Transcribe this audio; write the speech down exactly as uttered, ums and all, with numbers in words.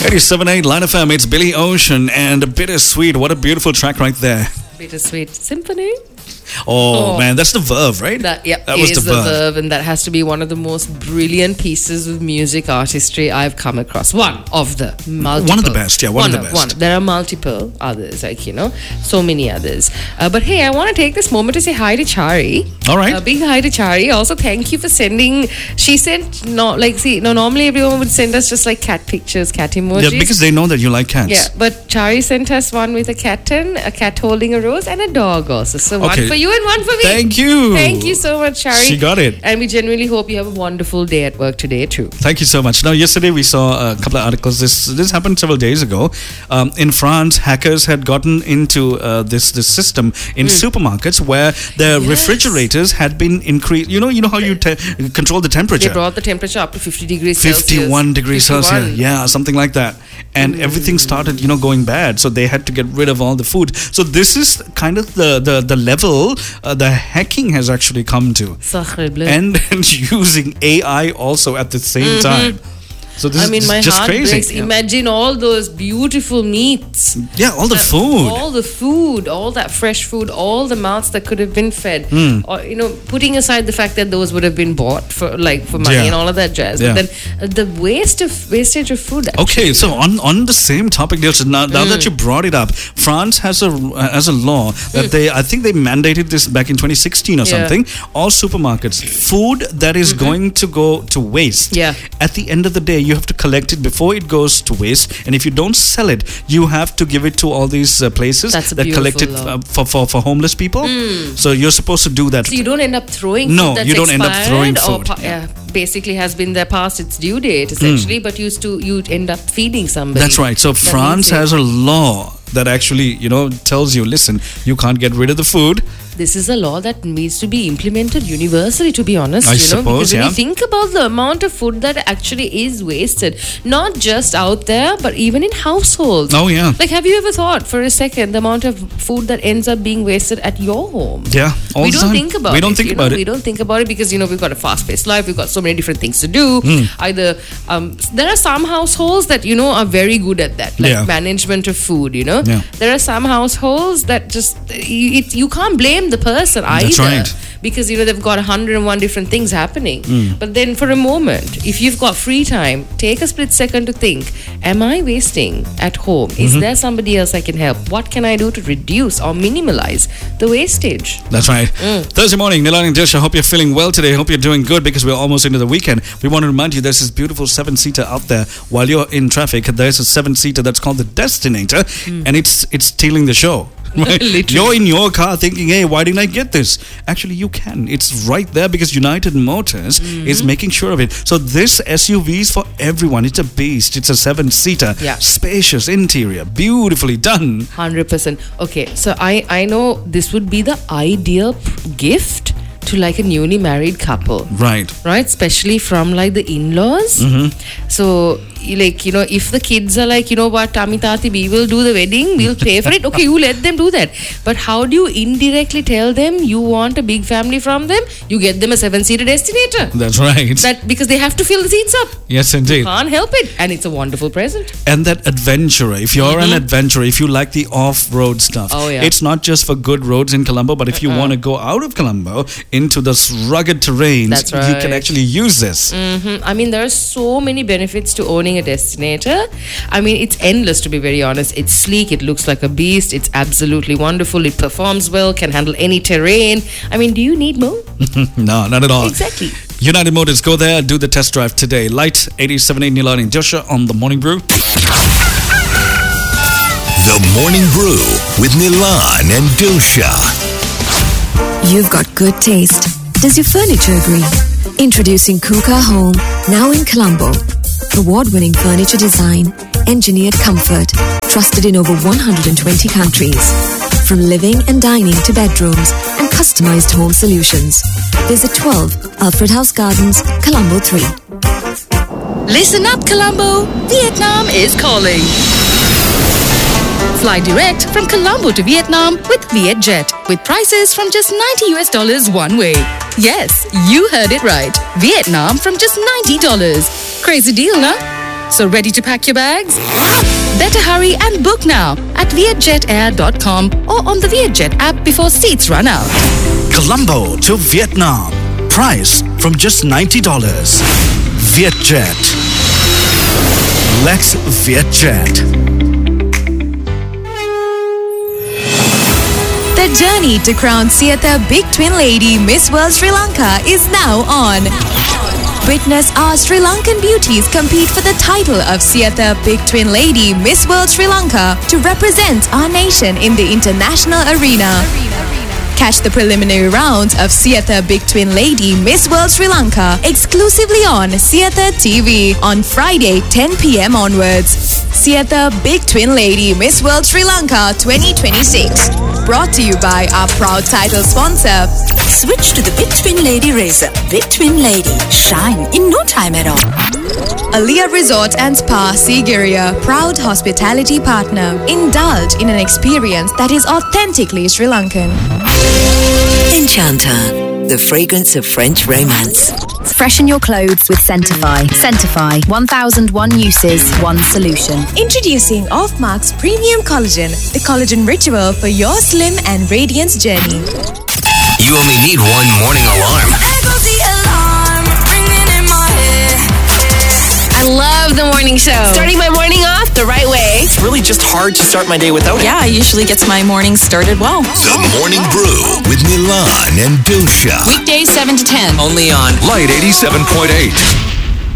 eighty-seven point eight Line F M, it's Billy Ocean and Bittersweet. What a beautiful track right there. Bittersweet Symphony. Oh, oh, man, that's the verve, right? That, yep, that was is the, the verve. verve. And that has to be one of the most brilliant pieces of music artistry I've come across. One of the multiple. One of the best, yeah, one, one of the best. One. There are multiple others, like, you know, so many others. Uh, but hey, I want to take this moment to say hi to Chari. All right. A big hi to Chari. Also, thank you for sending. She sent, no, like, see, no, normally everyone would send us just like cat pictures, cat emojis. Yeah, because they know that you like cats. Yeah, but Chari sent us one with a kitten, a cat holding a rose, and a dog also. So okay. one for you and one for me. Thank you. Thank you so much, Shari. She got it. And we genuinely hope you have a wonderful day at work today too. Thank you so much. Now, yesterday we saw a couple of articles. This this happened several days ago. Um, in France, hackers had gotten into uh, this this system in mm. supermarkets where the yes. refrigerators had been increased. You know, you know how you te- control the temperature. They brought the temperature up to fifty degrees fifty-one Celsius. degrees Celsius. Yeah, something like that. And mm. everything started, you know, going bad. So they had to get rid of all the food. So this is kind of the the the level uh, the hacking has actually come to. And, and using A I also at the same mm-hmm. time. So this I mean, is my just heart crazy. breaks. Yeah. Imagine all those beautiful meats. Yeah, all the uh, food. All the food, all that fresh food, all the mouths that could have been fed. Mm. Or, you know, putting aside the fact that those would have been bought for like for money yeah. and all of that jazz. Yeah. But then uh, the waste of wastage of food. Actually. Okay, so on, on the same topic, Dilshan, now, now mm. that you brought it up, France has a uh, has a law that mm. they, I think they mandated this back in twenty sixteen or yeah. something. All supermarkets, food that is mm-hmm. going to go to waste. Yeah. At the end of the day, you have to collect it before it goes to waste, and if you don't sell it, you have to give it to all these uh, places That's a that collect it uh, for, for for homeless people. Mm. So you're supposed to do that. So you don't end up throwing. No, food that's you don't end up throwing food. Or pa- yeah, basically has been there past its due date essentially, mm. but used to you end up feeding somebody. That's right. So that France has a law that actually, you know, tells you, listen, you can't get rid of the food. This is a law that needs to be implemented universally, to be honest. I you know, suppose, because when yeah. you think about the amount of food that actually is wasted, not just out there, but even in households. Oh, yeah. Like, have you ever thought for a second the amount of food that ends up being wasted at your home? Yeah, all we the don't time. think about we it. don't think you about know? it. We don't think about it because, you know, we've got a fast-paced life. We've got so many different things to do. Mm. Either, um, there are some households that, you know, are very good at that, like yeah. management of food, you know. Yeah. There are some households that just, it, you can't blame the person either. That's right. Because, you know, they've got one hundred and one different things happening. Mm. But then for a moment, if you've got free time, take a split second to think, am I wasting at home? Is mm-hmm. there somebody else I can help? What can I do to reduce or minimize the wastage? That's right. Mm. Thursday morning, Nilani and Dish, I hope you're feeling well today. I hope you're doing good because we're almost into the weekend. We want to remind you there's this beautiful seven-seater out there. While you're in traffic, there's a seven-seater that's called the Destinator, mm. and it's it's stealing the show. Right? You're in your car thinking, hey, why didn't I get this? Actually, you can. It's right there because United Motors mm-hmm. is making sure of it. So this S U V is for everyone. It's a beast. It's a seven-seater. Yeah. Spacious interior. Beautifully done. one hundred percent. Okay, so I, I know this would be the ideal p- gift to like a newly married couple. Right. Right? Especially from like the in-laws. Mm-hmm. So, like, you know, if the kids are like, you know what, Tami Tati, we will do the wedding, we'll pay for it. Okay, you let them do that. But how do you indirectly tell them you want a big family from them? You get them a seven-seater Destinator. That's right. That because they have to fill the seats up. Yes, indeed. You can't help it. And it's a wonderful present. And that adventurer, if you're mm-hmm. an adventurer, if you like the off-road stuff, oh, yeah. it's not just for good roads in Colombo, but if you uh-uh. want to go out of Colombo into this rugged terrains, That's right. you can actually use this. Mm-hmm. I mean, there are so many benefits to owning a Destinator. I mean, it's endless, to be very honest. It's sleek, it looks like a beast, it's absolutely wonderful, it performs well, can handle any terrain. I mean, do you need more? No, not at all. Exactly. United Motors, go there, do the test drive today. Light eighty-seven point eight Nilani and Joshua on The Morning Brew. The Morning Brew with Nilan and Dilsha. You've got good taste. Does your furniture agree? Introducing Kuka Home, now in Colombo. Award-winning furniture design, engineered comfort, trusted in over one hundred twenty countries. From living and dining to bedrooms and customized home solutions. Visit twelve Alfred House Gardens, Colombo three. Listen up, Colombo! Vietnam is calling. Fly direct from Colombo to Vietnam with VietJet with prices from just ninety US dollars one way. Yes, you heard it right. Vietnam from just ninety dollars. Crazy deal, nah? So ready to pack your bags? Better hurry and book now at vietjet air dot com or on the Vietjet app before seats run out. Colombo to Vietnam. Price from just ninety dollars. Vietjet. Let's Vietjet. The journey to crown Sietha Big Twin Lady Miss World Sri Lanka is now on. Witness our Sri Lankan beauties compete for the title of Sietha Big Twin Lady Miss World Sri Lanka to represent our nation in the international arena. Catch the preliminary rounds of Sietha Big Twin Lady Miss World Sri Lanka exclusively on Sietha T V on Friday ten p.m. onwards. Sietha Big Twin Lady Miss World Sri Lanka twenty twenty-six. Brought to you by our proud title sponsor. Switch to the Big Twin Lady Razor. Big Twin Lady. Shine in no time at all. Aliyah Resort and Spa Sigiriya, proud hospitality partner. Indulge in an experience that is authentically Sri Lankan. Enchanter, the fragrance of French romance. Freshen your clothes with Scentify. Scentify, one thousand one uses, one solution. Introducing Offmark's Premium Collagen, the collagen ritual for your slim and radiance journey. You only need one morning alarm. I love the morning show. Starting my morning off the right way. It's really just hard to start my day without it. Yeah, usually gets my morning started well. The Morning Brew with Milan and Dusha. Weekdays seven to ten. Only on Light eighty-seven point eight.